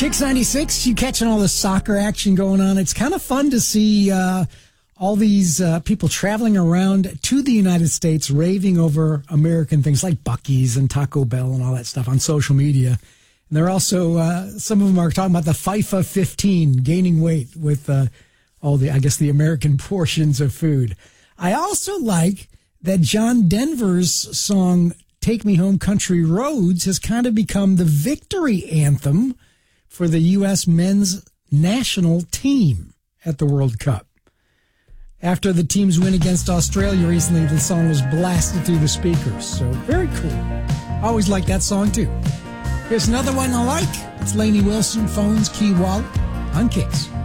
Kicks 96, you catching all the soccer action going on. It's kind of fun to see all these people traveling around to the United States raving over American things like Buc-ee's and Taco Bell and all that stuff on social media. And they're also, some of them are talking about the FIFA 15, gaining weight with all the, I guess, the American portions of food. I also like that John Denver's song, Take Me Home Country Roads, has kind of become the victory anthem for the U.S. men's national team at the World Cup. After the team's win against Australia recently, the song was blasted through the speakers. So very cool. I always like that song, too. Here's another one I like. It's Lainey Wilson, Phones, Key Wallet on Kicks.